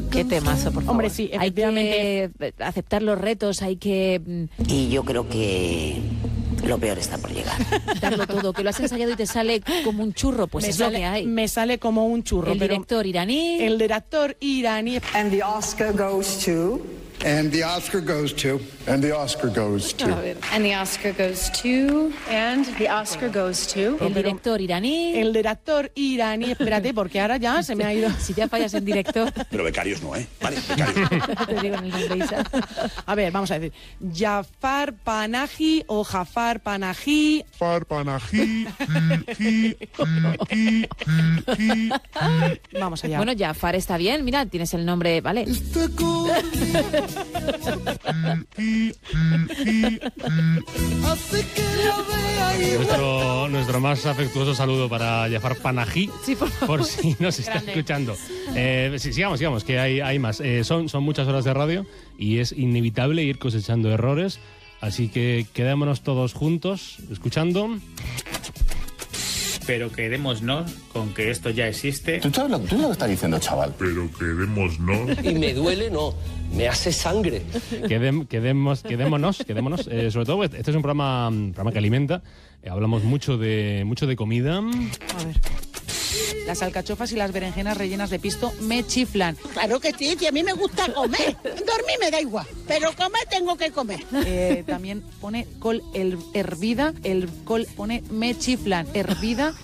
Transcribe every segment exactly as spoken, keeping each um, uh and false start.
Qué temazo, por favor. Hombre, sí, efectivamente. Hay que aceptar los retos, hay que... Y yo creo que lo peor está por llegar. Darlo todo, que lo has ensayado y te sale como un churro, pues me es sale, lo que hay. Me sale como un churro. El pero director iraní. El director iraní. And the Oscar goes to... And the Oscar goes to... And the Oscar goes to... And the Oscar goes to... And the Oscar goes to... El director iraní. El director iraní. Espérate, porque ahora ya se me ha ido. Si ya fallas en director. Pero becarios no, ¿eh? Vale, becarios. Te digo en el nombre, Isa. A ver, vamos a decir. Jafar Panahi o Jafar Panahi. Jafar Panahi. Vamos allá. Bueno, Jafar está bien. Mira, tienes el nombre, ¿vale? Nuestro, nuestro más afectuoso saludo para Jafar Panahi, sí, por, por si nos está Grande. escuchando. Eh, sí, sigamos, sigamos, que hay, hay más. Eh, son, son muchas horas de radio y es inevitable ir cosechando errores, así que quedémonos todos juntos, escuchando... Pero quedémonos con que esto ya existe. ¿Tú sabes lo, tú lo que estás diciendo, chaval? Pero quedémonos. Y me duele, no. Me hace sangre. Quedem, quedemos, quedémonos, quedémonos. Eh, sobre todo, este es un programa, un programa que alimenta. Eh, hablamos mucho de, mucho de comida. A ver. Las alcachofas y las berenjenas rellenas de pisto me chiflan. Claro que sí, si a mí me gusta comer. Dormir me da igual, pero comer tengo que comer. Eh, también pone col el, hervida, el col pone me chiflan, hervida.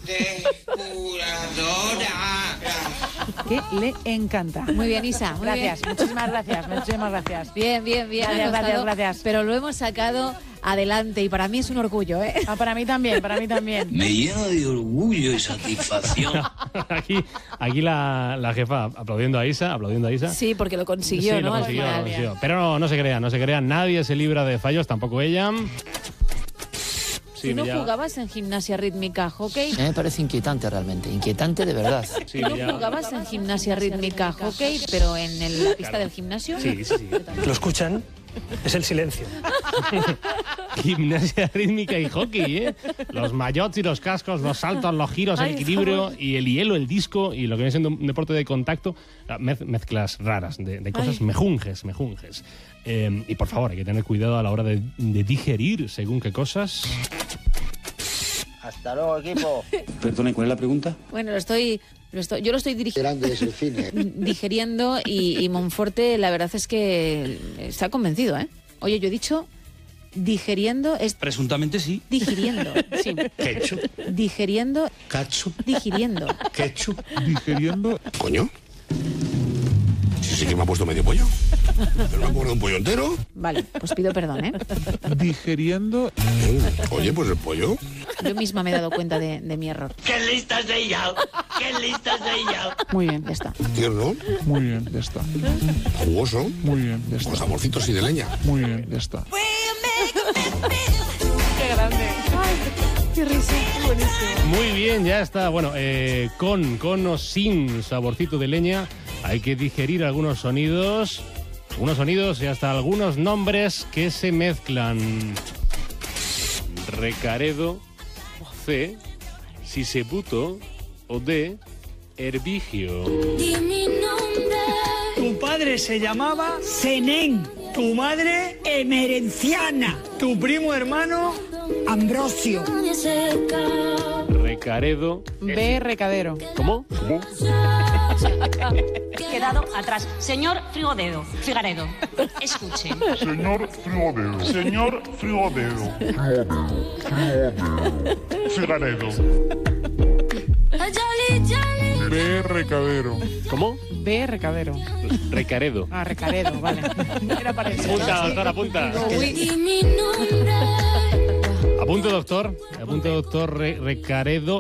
Depuradora. Que le encanta. Muy bien, Isa. Muy gracias, bien. muchísimas gracias, muchísimas gracias. Bien, bien, bien. Gracias, gracias, gracias. Pero lo hemos sacado adelante y para mí es un orgullo, ¿eh? Ah, para mí también, para mí también. Me lleno de orgullo y satisfacción. Aquí, aquí la, la jefa aplaudiendo a Isa, aplaudiendo a Isa. Sí, porque lo consiguió, sí, ¿no? Lo consiguió, Al lo final. consiguió. Pero no, no se crean, no se crean. Nadie se libra de fallos, tampoco ella. Sí, ¿Tú no ya... jugabas en gimnasia rítmica, hockey? Me parece inquietante realmente, inquietante de verdad. Sí, ¿Tú no ya... jugabas en gimnasia rítmica, hockey, pero en el, la pista Claro. del gimnasio? Sí, sí, sí. ¿Lo escuchan? Es el silencio. Gimnasia rítmica y hockey, ¿eh? Los maillots y los cascos, los saltos, los giros, Ay, el equilibrio estamos... y el hielo, el disco y lo que viene siendo un deporte de contacto, mez mezclas raras de, de cosas, Ay. mejunjes, mejunjes. Eh, y por favor, hay que tener cuidado a la hora de, de digerir según qué cosas. Hasta luego, equipo. Perdone, ¿cuál es la pregunta? Bueno, lo estoy, lo estoy, yo lo estoy dirigiendo. Grande es el cine. digeriendo y, y Monforte, la verdad es que está convencido, ¿eh? Oye, yo he dicho digeriendo, es Presuntamente sí. digiriendo, sí. Ketchup. Digeriendo, Ketchup. digiriendo. Ketchup. Digeriendo. ¿Coño? Sí, sí que me ha puesto medio pollo. ¿Pero me ha puesto un pollo entero? Vale, pues pido perdón, ¿eh? Digeriendo. Mm, Oye, pues el pollo. Yo misma me he dado cuenta de, de mi error. ¡Qué listas de ella! ¡Qué listas de ella! Muy bien. Ya está. Tierno, Muy bien, ya está. jugoso, Muy bien, ya está. con saborcitos y de leña. Muy bien, ya está. Qué grande. Ay, qué risa. Buenísimo. Muy bien, ya está. Bueno, eh, con, con o sin saborcito de leña, hay que digerir algunos sonidos, algunos sonidos y hasta algunos nombres que se mezclan. Recaredo, C, Sisebuto o D, Herbigio. Tu padre se llamaba Senén, tu madre Emerenciana, tu primo hermano Ambrosio. Recaredo. B, recadero. ¿Cómo? Quedado atrás. Señor Frigodedo, Figaredo, escuche. Señor Frigodedo. Señor Frigodedo. Figaredo. B, recadero. ¿Cómo? B, recadero. Recaredo. Ah, recaredo, vale. Era parecido. Apunta, doctor, apunta. Apunte, doctor. Apunte, doctor. Re- Recaredo